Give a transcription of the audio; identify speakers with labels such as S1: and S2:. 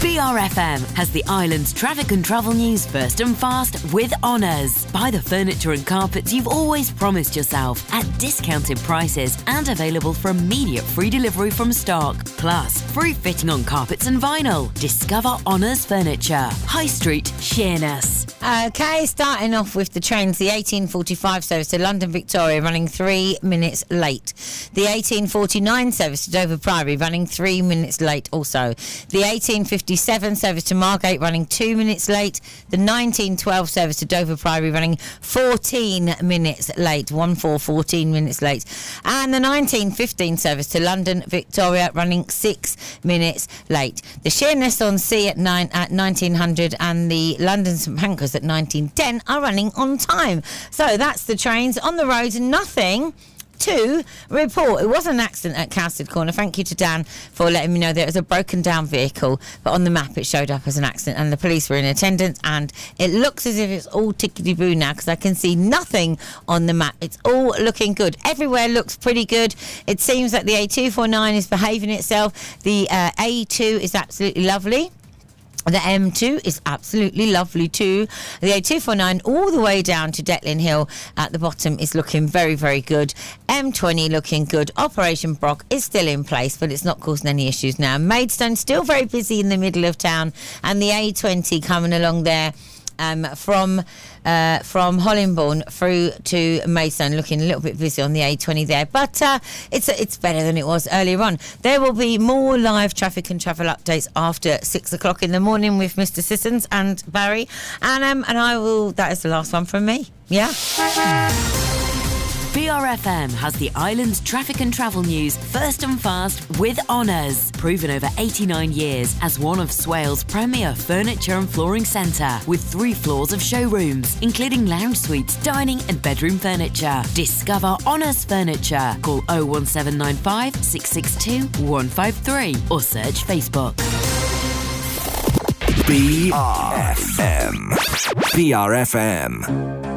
S1: BRFM has the island's traffic and travel news first and fast with Honours. Buy the furniture and carpets you've always promised yourself at discounted prices and available for immediate free delivery from stock. Plus, free fitting on carpets and vinyl. Discover Honours Furniture. High Street, Sheerness.
S2: Okay, starting off with the trains. The 18:45 service to London Victoria running 3 minutes late. The 18:49 service to Dover Priory running 3 minutes late also. The 18:57 service to Margate running 2 minutes late. The 19:12 service to Dover Priory running 14 minutes late. 14 minutes late. And the 19:15 service to London Victoria running 6 minutes late. The Sheerness on Sea at 1900 and the London St Pancras at 1910 are running on time. So that's the trains on the roads. Nothing to report. It was an accident at Cowsted Corner. Thank you to Dan for letting me know there was a broken down vehicle, but on the map it showed up as an accident and the police were in attendance, and it looks as if it's all tickety-boo now because I can see nothing on the map. It's all looking good. Everywhere looks pretty good. It seems that the A249 is behaving itself. The A2 is absolutely lovely. The M2 is absolutely lovely too. The A249 all the way down to Detlin Hill at the bottom is looking very, very good. M20 looking good. Operation Brock is still in place, but it's not causing any issues now. Maidstone still very busy in the middle of town, and the A20 coming along there from Hollingbourne through to Maidstone, looking a little bit busy on the A20 there, but it's better than it was earlier on. There will be more live traffic and travel updates after 6 o'clock in the morning with Mr. Sissons and Barry, and I will. That is the last one from me. Yeah.
S1: BRFM has the island's traffic and travel news first and fast with Honours. Proven over 89 years as one of Swale's premier furniture and flooring centre, with 3 floors of showrooms, including lounge suites, dining and bedroom furniture. Discover Honours Furniture. Call 01795 662 153 or search Facebook.
S3: BRFM. BRFM.